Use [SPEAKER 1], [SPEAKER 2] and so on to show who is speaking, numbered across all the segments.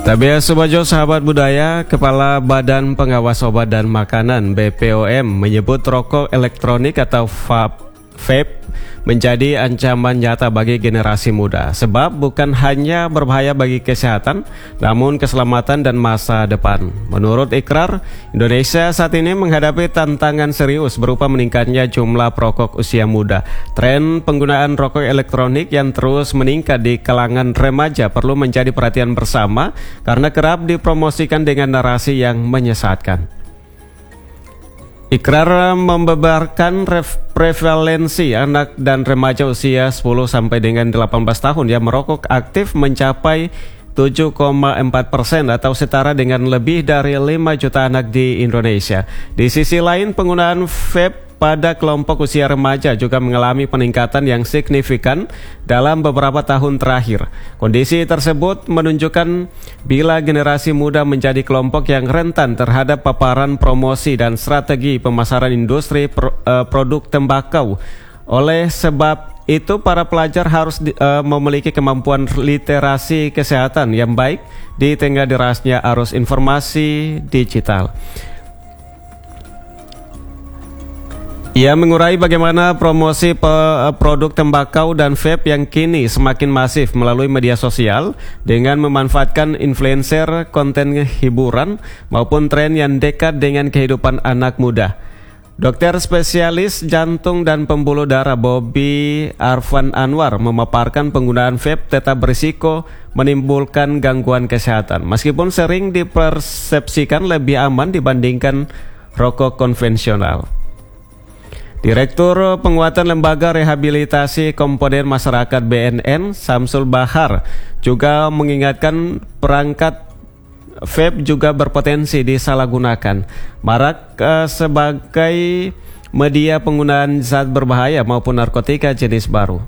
[SPEAKER 1] Tabia Subajo, sahabat budaya, Kepala Badan Pengawas Obat dan Makanan BPOM menyebut rokok elektronik atau vape menjadi ancaman nyata bagi generasi muda. Sebab bukan hanya berbahaya bagi kesehatan, namun keselamatan dan masa depan. Menurut Ikrar, Indonesia saat ini menghadapi tantangan serius berupa meningkatnya jumlah perokok usia muda. Tren penggunaan rokok elektronik yang terus meningkat di kalangan remaja perlu menjadi perhatian bersama karena kerap dipromosikan dengan narasi yang menyesatkan. Ikrar membeberkan prevalensi anak dan remaja usia 10 sampai dengan 18 tahun yang merokok aktif mencapai 7,4% atau setara dengan lebih dari 5 juta anak di Indonesia. Di sisi lain, penggunaan vape pada kelompok usia remaja juga mengalami peningkatan yang signifikan dalam beberapa tahun terakhir. Kondisi tersebut menunjukkan bila generasi muda menjadi kelompok yang rentan terhadap paparan promosi dan strategi pemasaran industri produk tembakau. Oleh sebab itu, para pelajar harus memiliki kemampuan literasi kesehatan yang baik di tengah derasnya arus informasi digital. Ia mengurai bagaimana promosi produk tembakau dan vape yang kini semakin masif melalui media sosial dengan memanfaatkan influencer, konten hiburan maupun tren yang dekat dengan kehidupan anak muda. Dokter spesialis jantung dan pembuluh darah Bobby Arfan Anwar memaparkan penggunaan vape tetap berisiko menimbulkan gangguan kesehatan meskipun sering dipersepsikan lebih aman dibandingkan rokok konvensional. Direktur Penguatan Lembaga Rehabilitasi Komponen Masyarakat BNN, Samsul Bahar, juga mengingatkan perangkat vape juga berpotensi disalahgunakan, marak sebagai media penggunaan zat berbahaya maupun narkotika jenis baru.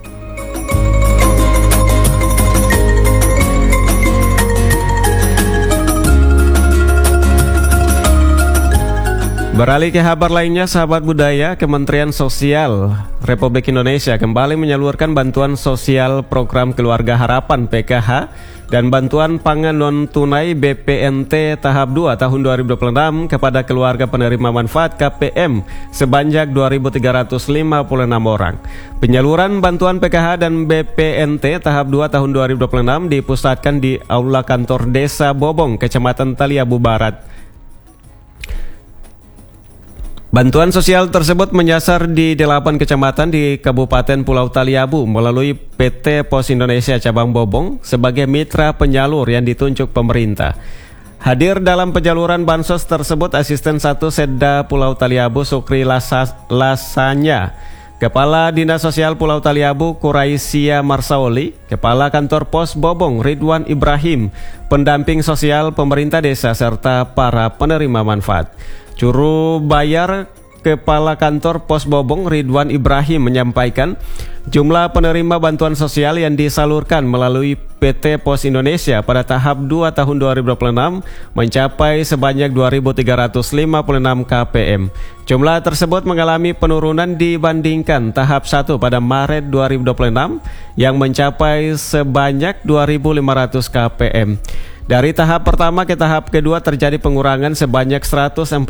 [SPEAKER 1] Beralih ke kabar lainnya, sahabat budaya, Kementerian Sosial Republik Indonesia kembali menyalurkan bantuan sosial program Keluarga Harapan PKH dan bantuan pangan non-tunai BPNT tahap 2 tahun 2026 kepada keluarga penerima manfaat KPM sebanyak 2.356 orang. Penyaluran bantuan PKH dan BPNT tahap 2 tahun 2026 dipusatkan di Aula Kantor Desa Bobong, Kecamatan Taliabu Barat. Bantuan sosial tersebut menyasar di 8 kecamatan di Kabupaten Pulau Taliabu melalui PT Pos Indonesia Cabang Bobong sebagai mitra penyalur yang ditunjuk pemerintah. Hadir dalam penyaluran bansos tersebut Asisten 1 Setda Pulau Taliabu Sukri Lasanya, Kepala Dinas Sosial Pulau Taliabu Kuraisia Marsaoli, Kepala Kantor Pos Bobong Ridwan Ibrahim, pendamping sosial pemerintah desa serta para penerima manfaat. Juru bayar Kepala Kantor Pos Bobong Ridwan Ibrahim menyampaikan jumlah penerima bantuan sosial yang disalurkan melalui PT Pos Indonesia pada tahap 2 tahun 2026 mencapai sebanyak 2.356 KPM. Jumlah tersebut mengalami penurunan dibandingkan tahap 1 pada Maret 2026 yang mencapai sebanyak 2.500 KPM. Dari tahap pertama ke tahap kedua terjadi pengurangan sebanyak 144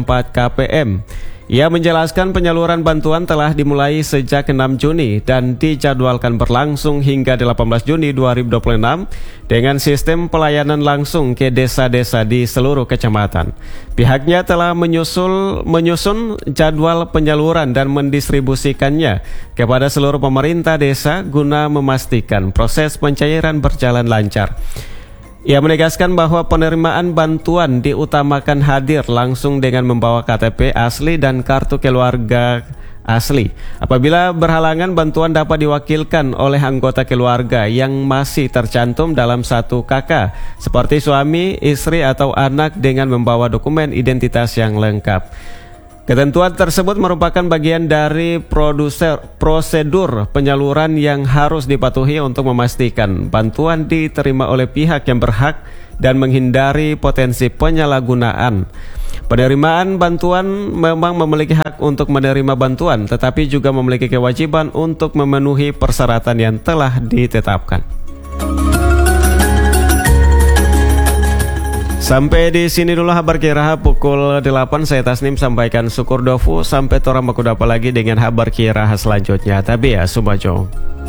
[SPEAKER 1] KPM. Ia menjelaskan penyaluran bantuan telah dimulai sejak 6 Juni dan dijadwalkan berlangsung hingga 18 Juni 2026 dengan sistem pelayanan langsung ke desa-desa di seluruh kecamatan. Pihaknya telah menyusun jadwal penyaluran dan mendistribusikannya kepada seluruh pemerintah desa guna memastikan proses pencairan berjalan lancar. Ia menegaskan bahwa penerimaan bantuan diutamakan hadir langsung dengan membawa KTP asli dan kartu keluarga asli. Apabila berhalangan, bantuan dapat diwakilkan oleh anggota keluarga yang masih tercantum dalam satu KK, seperti suami, istri, atau anak dengan membawa dokumen identitas yang lengkap. Ketentuan tersebut merupakan bagian dari prosedur penyaluran yang harus dipatuhi untuk memastikan bantuan diterima oleh pihak yang berhak dan menghindari potensi penyalahgunaan. Penerimaan bantuan memang memiliki hak untuk menerima bantuan, tetapi juga memiliki kewajiban untuk memenuhi persyaratan yang telah ditetapkan. Sampai di sini dulu kabar Kiraha pukul 8. Saya Tasnim sampaikan syukur dofu. Sampai torang bakudapa lagi dengan kabar Kiraha selanjutnya. Tapi ya Sumajo.